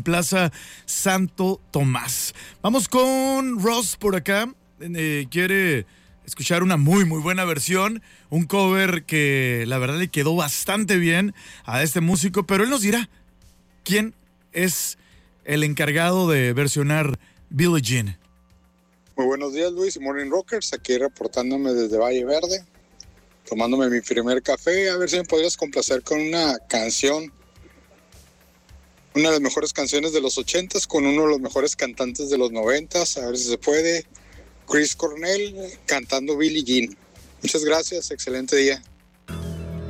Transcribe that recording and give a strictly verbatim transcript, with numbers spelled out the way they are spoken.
en Plaza Santo Tomás. Vamos con Ross por acá. Eh, quiere escuchar una muy, muy buena versión. Un cover que la verdad le quedó bastante bien a este músico, pero él nos dirá quién es el encargado de versionar Billie Jean. Muy buenos días, Luis y Morning Rockers, aquí reportándome desde Valle Verde, tomándome mi primer café. A ver si me podrías complacer con una canción, una de las mejores canciones de los ochentas, con uno de los mejores cantantes de los noventas, a ver si se puede. Chris Cornell cantando Billie Jean. Muchas gracias, excelente día.